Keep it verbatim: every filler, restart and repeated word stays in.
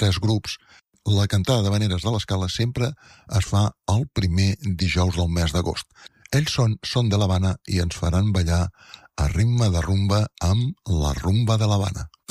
tres grups, la cantada d'Havaneres de l'Escala sempre es fa el primer dijous del mes d'agost. Ells són Son de l'Havana i ens faran ballar a ritme de rumba amb la rumba de l'Havana.